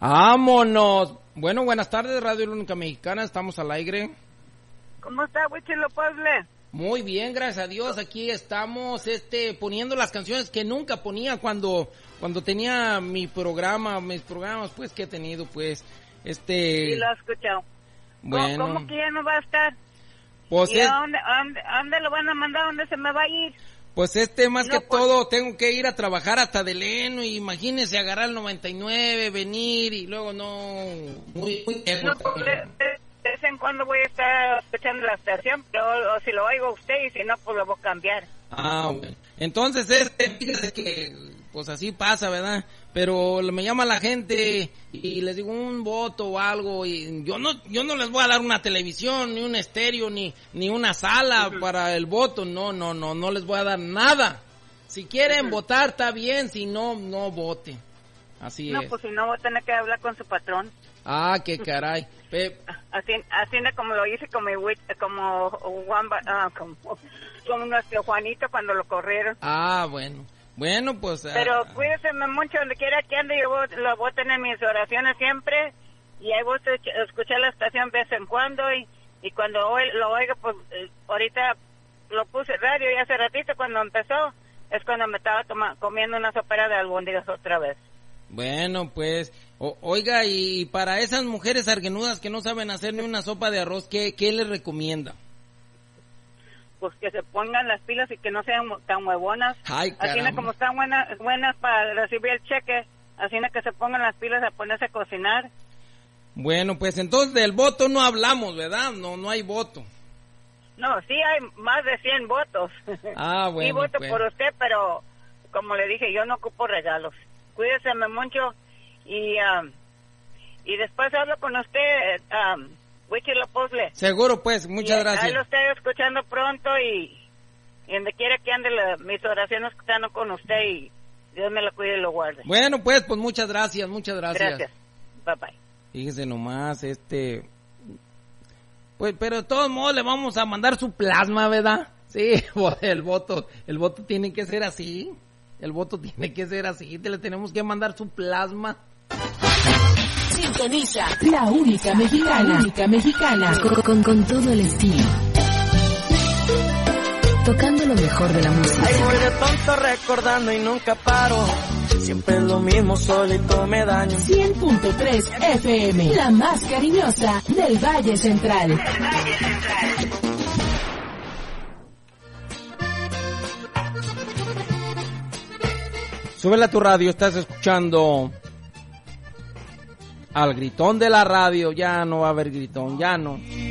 ¡Vámonos! Bueno, buenas tardes, Radio La Única Mexicana, estamos al aire. ¿Cómo está, Huichilo Pueble? Muy bien, gracias a Dios, aquí estamos poniendo las canciones que nunca ponía cuando tenía mis programas pues que he tenido pues Sí, lo he escuchado. Bueno. ¿Cómo que ya no va a estar? Pues ¿Y a dónde lo van a mandar? ¿Dónde se me va a ir? Pues más no, que pues, todo tengo que ir a trabajar hasta Deleno, y imagínese agarrar el 99, venir y luego muy no, pues, de vez en cuando voy a estar escuchando la estación, pero o si lo oigo a usted y si no, pues lo voy a cambiar. Bueno. Entonces, fíjese que pues así pasa, ¿verdad? Pero me llama la gente y les digo un voto o algo, y yo no les voy a dar una televisión, ni un estéreo, ni una sala para el voto, no les voy a dar nada. Si quieren votar, está bien, si no voten. Así es. No, pues si no, voy a tener que hablar con su patrón. Qué caray. Así como lo hice como nuestro Juanito cuando lo corrieron. Bueno, pues... Pero cuídese mucho, donde quiera que ande, yo lo voy a tener mis oraciones siempre, y ahí voy a escuchar la estación de vez en cuando, y cuando lo oiga, pues ahorita lo puse radio, y hace ratito cuando empezó, es cuando me estaba comiendo una sopera de albóndigas otra vez. Bueno, pues, oiga, y para esas mujeres arguenudas que no saben hacer ni una sopa de arroz, ¿qué les recomienda? Pues que se pongan las pilas y que no sean tan huevonas. Ay, así como están buenas para recibir el cheque, así que se pongan las pilas a ponerse a cocinar. Bueno, pues entonces del voto no hablamos, ¿verdad? No hay voto. No, sí hay más de 100 votos. Bueno. Sí voto pues. por usted, pero como le dije, yo no ocupo regalos. Cuídese mucho y después hablo con usted, Huichilo Puble. Seguro, pues, muchas gracias. Ahí lo estoy escuchando pronto y donde quiera que ande mis oraciones están con usted, y Dios me lo cuide y lo guarde. Bueno, pues muchas gracias. Gracias. Bye bye. Fíjese nomás, pues, pero de todos modos le vamos a mandar su plasma, ¿verdad? Sí, el voto tiene que ser así. El voto tiene que ser así, le tenemos que mandar su plasma. Sintoniza La Única Mexicana, con todo el estilo. Tocando lo mejor de la música. Ay, voy de tonto recordando y nunca paro. Siempre es lo mismo, solito me daño. 100.3 FM, la más cariñosa del Valle Central. Súbele a tu radio, estás escuchando al gritón de la radio. Ya no va a haber gritón, ya no.